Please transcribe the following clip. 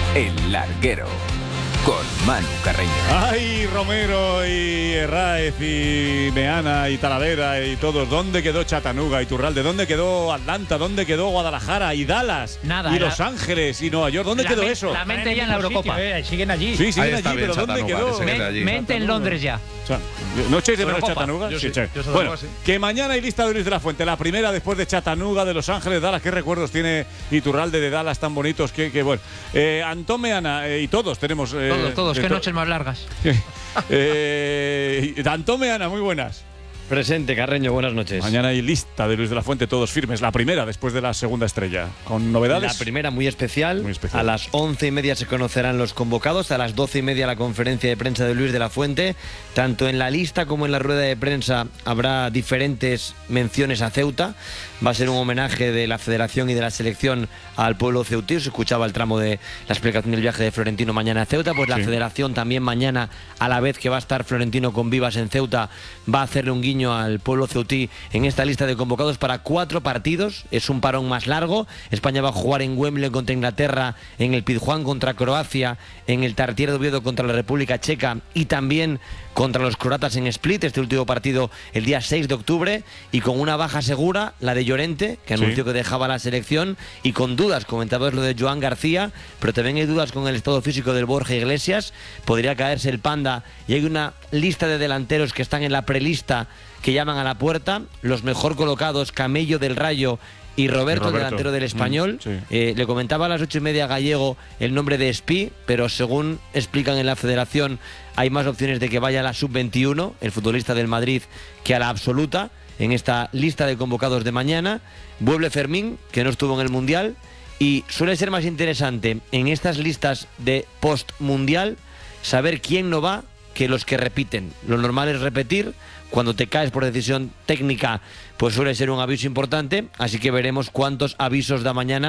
El Larguero, con Manu Carreño. Ay, Romero y Herráez y Meana y Talavera y todos. ¿Dónde quedó Chattanooga y Iturralde? ¿Dónde quedó Atlanta? ¿Dónde quedó Guadalajara y Dallas? Nada. Y Los Ángeles y Nueva York. ¿Dónde quedó eso? La mente ya en la Eurocopa. Siguen allí. Sí, siguen allí, Está bien, pero ¿dónde Chattanooga, quedó? Mente en Londres ya. O sea, ¿no echéis de menos Eurocopa. Chattanooga? Yo sí. che. Yo Bueno, sí. que mañana hay lista de Luis de la Fuente. La primera después de Chattanooga, de Los Ángeles, Dallas. ¿Qué recuerdos tiene Iturralde de Dallas tan bonitos? Que bueno. Antón Meana y todos tenemos… Todos. Qué noches más largas. Antón Meana, muy buenas. Presente, Carreño, buenas noches. Mañana hay lista de Luis de la Fuente, todos firmes. La primera después de la segunda estrella. Con novedades. La primera muy especial. Muy especial. A las 11:30 se conocerán los convocados. A las 12:30 la conferencia de prensa de Luis de la Fuente. Tanto en la lista como en la rueda de prensa habrá diferentes menciones a Ceuta. Va a ser un homenaje de la Federación y de la Selección al pueblo ceutí. Se escuchaba el tramo de la explicación del viaje de Florentino mañana a Ceuta. Pues la Federación también mañana, a la vez que va a estar Florentino con Vivas en Ceuta, va a hacerle un guiño al pueblo ceutí en esta lista de convocados para 4 partidos. Es un parón más largo. España va a jugar en Wembley contra Inglaterra, en el Pizjuán contra Croacia, en el Tartiere de Oviedo contra la República Checa y también contra los croatas en Split, este último partido el día 6 de octubre, y con una baja segura, la de Llorente, que anunció que dejaba la selección, y con dudas, comentabas lo de Joan García, pero también hay dudas con el estado físico del Borja Iglesias, podría caerse el Panda, y hay una lista de delanteros que están en la prelista que llaman a la puerta, los mejor colocados, Camello del Rayo y Roberto, delantero del Español. Le comentaba a las 8:30 Gallego el nombre de Espí, pero según explican en la Federación hay más opciones de que vaya a la sub-21, el futbolista del Madrid, que a la absoluta, en esta lista de convocados de mañana. Vuelve Fermín, que no estuvo en el Mundial, y suele ser más interesante en estas listas de post-mundial saber quién no va que los que repiten. Lo normal es repetir. Cuando te caes por decisión técnica, pues suele ser un aviso importante, así que veremos cuántos avisos da mañana